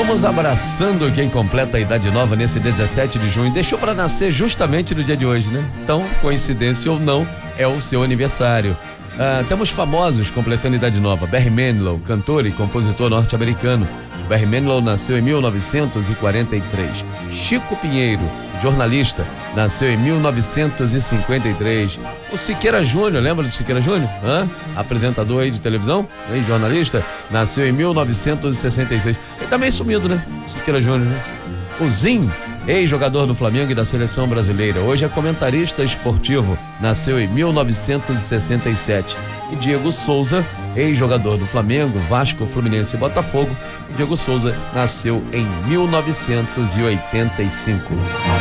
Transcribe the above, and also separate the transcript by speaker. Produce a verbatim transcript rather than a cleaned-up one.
Speaker 1: Vamos abraçando quem completa a idade nova nesse dezessete de junho. Deixou para nascer justamente no dia de hoje, né? Então, coincidência ou não, é o seu aniversário. Ah, temos famosos completando idade nova. Barry Manilow, cantor e compositor norte-americano. Barry Manilow nasceu em mil novecentos e quarenta e três. Chico Pinheiro, jornalista, nasceu em mil novecentos e cinquenta e três. O Siqueira Júnior, lembra do Siqueira Júnior? Hã? Apresentador aí de televisão, aí, jornalista, nasceu em mil novecentos e sessenta e seis. Ele tá meio sumido, né? Siqueira Júnior, né? O Zinho, ex-jogador do Flamengo e da seleção brasileira, hoje é comentarista esportivo, nasceu em mil novecentos e sessenta e sete. E Diego Souza, ex-jogador do Flamengo, Vasco, Fluminense e Botafogo, Diego Souza nasceu em mil novecentos e oitenta e cinco.